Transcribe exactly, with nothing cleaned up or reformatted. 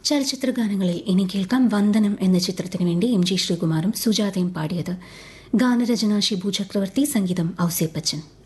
ചലച്ചിത്ര ഗാനങ്ങളിൽ ഇനി കേൾക്കാം വന്ദനം എന്ന ചിത്രത്തിനു വേണ്ടി എം ജി ശ്രീകുമാറും സുജാതയും പാടിയത്. ഗാനരചന ഷിബു ചക്രവർത്തി, സംഗീതം ഔസേപ്പച്ചൻ.